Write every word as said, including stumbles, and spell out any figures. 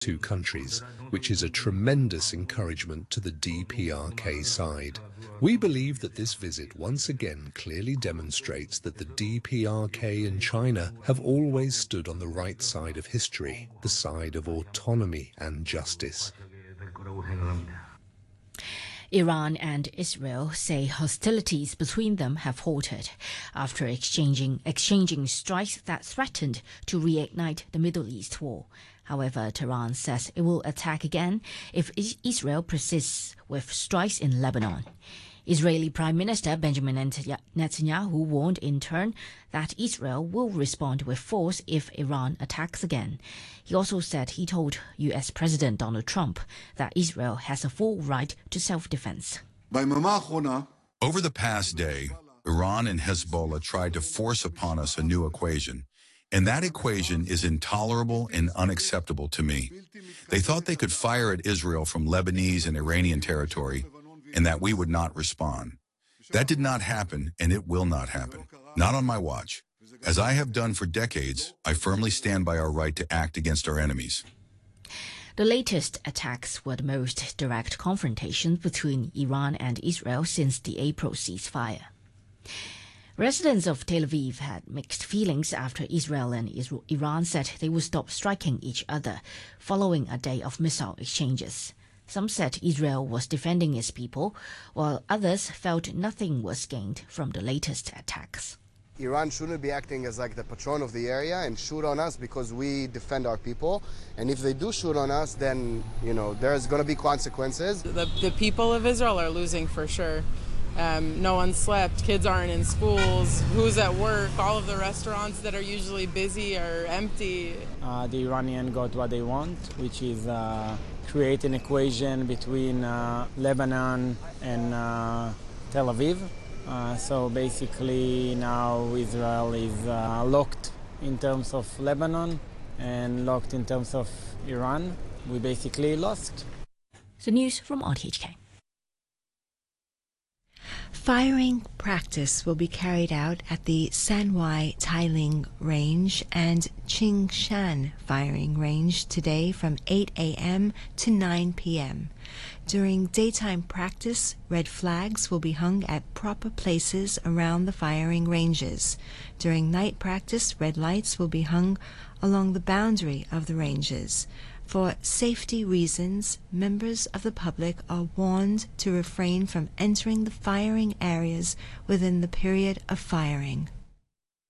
two countries, which is a tremendous encouragement to the D P R K side. We believe that this visit once again clearly demonstrates that the D P R K and China have always stood on the right side of history, the side of autonomy and justice. Iran and Israel say hostilities between them have halted after exchanging exchanging strikes that threatened to reignite the Middle East war. However, Tehran says it will attack again if Israel persists with strikes in Lebanon. Israeli Prime Minister Benjamin Netanyahu warned in turn that Israel will respond with force if Iran attacks again. He also said he told U S President Donald Trump that Israel has a full right to self-defense. Over the past day, Iran and Hezbollah tried to force upon us a new equation, and that equation is intolerable and unacceptable to me. They thought they could fire at Israel from Lebanese and Iranian territory, and that we would not respond. That did not happen, and it will not happen. Not on my watch. As I have done for decades, I firmly stand by our right to act against our enemies. The latest attacks were the most direct confrontations between Iran and Israel since the April ceasefire. Residents of Tel Aviv had mixed feelings after Israel and Israel, Iran said they would stop striking each other following a day of missile exchanges. Some said Israel was defending its people, while others felt nothing was gained from the latest attacks. Iran shouldn't be acting as like the patron of the area and shoot on us because we defend our people. And if they do shoot on us, then, you know, there's going to be consequences. The, the people of Israel are losing for sure. Um, no one slept, kids aren't in schools, who's at work, all of the restaurants that are usually busy are empty. Uh, the Iranians got what they want, which is uh, create an equation between uh, Lebanon and uh, Tel Aviv. Uh, so basically now Israel is uh, locked in terms of Lebanon and locked in terms of Iran. We basically lost. The news from R T H K. Firing practice will be carried out at the Sanwai Tailing Range and Qingshan Firing Range today from eight a m to nine p m During daytime practice, red flags will be hung at proper places around the firing ranges. During night practice, red lights will be hung along the boundary of the ranges. For safety reasons, members of the public are warned to refrain from entering the firing areas within the period of firing.